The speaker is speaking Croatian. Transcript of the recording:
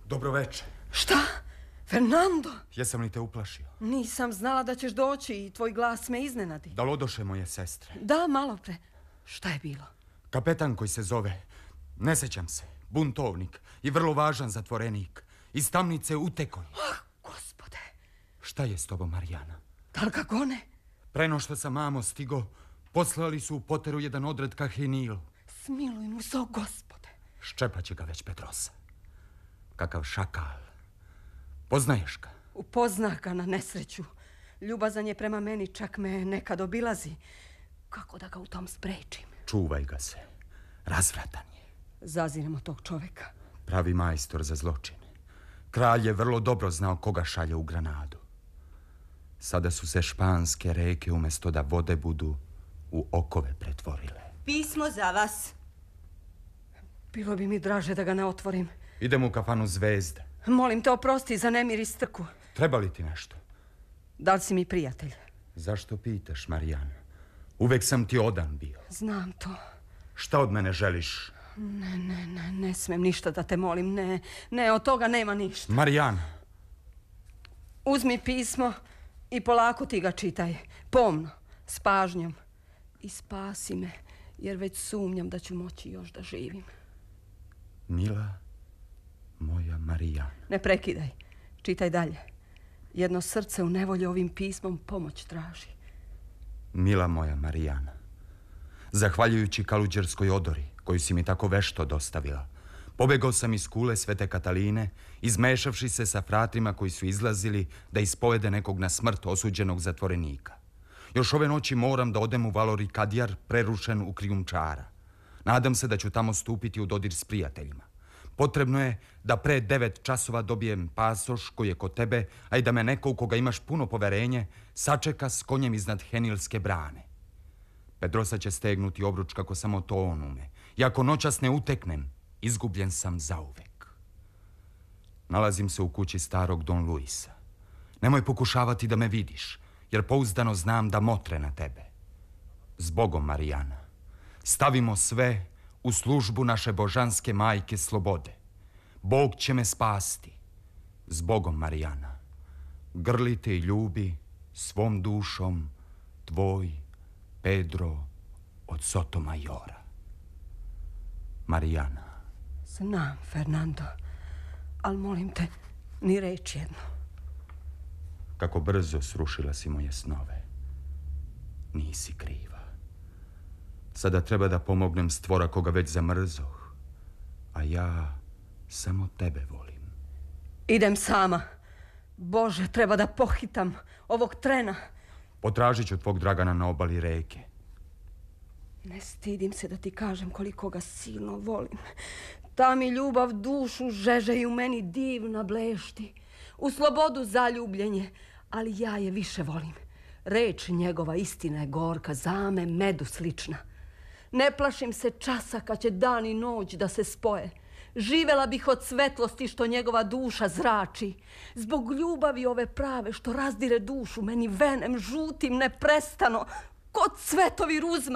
Dobro večer. Šta? Fernando? Jesam li te uplašio? Nisam znala da ćeš doći i tvoj glas me iznenadi. Da li odoše moje sestre? Da, malo pre. Šta je bilo? Kapetan koji se zove, ne sećam se, buntovnik i vrlo važan zatvorenik. Iz tamnice utekao. Gospode. Šta je s tobom, Marijana? Da li kako ne? Preno što sam mamo stigo, poslali su u Poteru jedan odred ka Hinilu. Smiluj mu se, o Gospode. Ščepaće ga već Pedrosa. Kakav šakal. Poznaješ ga? Upozna ga na nesreću. Ljubazan je prema meni, čak me nekad obilazi. Kako da ga u tom sprečim? Čuvaj ga se. Razvratan je. Zaziremo tog čoveka. Pravi majstor za zločine. Kralj je vrlo dobro znao koga šalje u Granadu. Sada su se španske reke umjesto da vode budu u okove pretvorile. Pismo za vas. Bilo bi mi draže da ga ne otvorim. Idem u kafanu Zvezda. Molim te, oprosti za nemir i strku. Treba li ti nešto? Da li si mi prijatelj? Zašto pitaš, Marijana? Uvek sam ti odan bio. Znam to. Šta od mene želiš? Ne smem ništa da te molim. Ne, od toga nema ništa. Marijana. Uzmi pismo i polako ti ga čitaj. Pomno, s pažnjom. I spasi me, jer već sumnjam da ću moći još da živim. Mila moja Marijana. Ne prekidaj, čitaj dalje. Jedno srce u nevolji ovim pismom pomoć traži. Mila moja Marijana, zahvaljujući kaluđerskoj odori, koju si mi tako vešto dostavila, pobegao sam iz kule Svete Kataline, izmešavši se sa fratrima koji su izlazili da ispovede nekog na smrt osuđenog zatvorenika. Još ove noći moram da odem u Valori Kadjar, prerušen u krijumčara. Nadam se da ću tamo stupiti u dodir s prijateljima. Potrebno je da pre 9 časova dobijem pasoš koji je kod tebe, a i da me neko u koga imaš puno poverenje sačeka s konjem iznad Henilske brane. Pedrosa će stegnuti obruč kako samo to on ume. I ako noćas ne uteknem, izgubljen sam zauvek. Nalazim se u kući starog Don Luisa. Nemoj pokušavati da me vidiš, jer pouzdano znam da motre na tebe. Zbogom, Marijana, stavimo sve u službu naše božanske majke slobode. Bog će me spasti. Zbogom, Marijana, grlite i ljubi svom dušom tvoj Pedro od Sotomayora. Marijana. Znam, Fernando, ali molim te, ni reč jedno. Kako brzo srušila si moje snove. Nisi kriva. Sada treba da pomognem stvora koga već zamrzoh, a ja samo tebe volim. Idem sama. Bože, treba da pohitam ovog trena. Potražit ću tvog Dragana na obali reke. Ne stidim se da ti kažem koliko ga silno volim. Ta mi ljubav dušu žeže i u meni divna blešti. U slobodu zaljubljenje, ali ja je više volim. Reč njegova istina je gorka, zame medu slična. Ne plašim se časa kad će dan i noć da se spoje. Živela bih od svetlosti što njegova duša zrači. Zbog ljubavi ove prave što razdire dušu meni venem žutim neprestano, kod cvetovi ruzma.